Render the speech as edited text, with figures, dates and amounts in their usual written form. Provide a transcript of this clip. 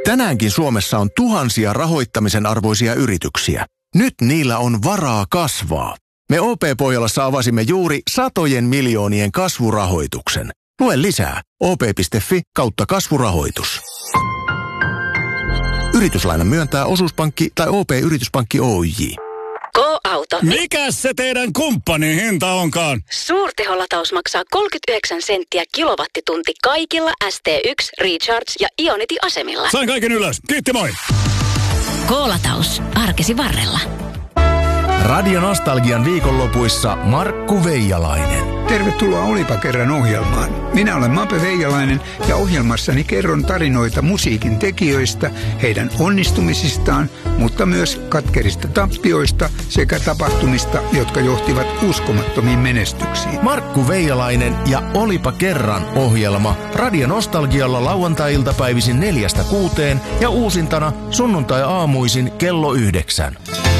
Tänäänkin Suomessa on tuhansia rahoittamisen arvoisia yrityksiä. Nyt niillä on varaa kasvaa. Me OP-Pohjolassa avasimme juuri satojen miljoonien kasvurahoituksen. Lue lisää op.fi/kasvurahoitus. Yrityslainan myöntää osuuspankki tai OP-yrityspankki Oyj. K-auto. Mikäs se teidän kumppanin hinta onkaan? Suurteholataus maksaa 39 senttiä kilowattitunti kaikilla ST1, Recharge ja Ionity-asemilla. Sain kaiken ylös. Kiitti, moi! K-lataus. Arkesi varrella. Radio Nostalgian viikonlopuissa Markku Veijalainen. Tervetuloa Olipa kerran ohjelmaan. Minä olen Mape Veijalainen ja ohjelmassani kerron tarinoita musiikin tekijöistä, heidän onnistumisistaan, mutta myös katkerista tappioista sekä tapahtumista, jotka johtivat uskomattomiin menestyksiin. Markku Veijalainen ja Olipa kerran ohjelma Radio Nostalgialla lauantai-iltapäivisin 4–6 ja uusintana sunnuntai-aamuisin kello 9.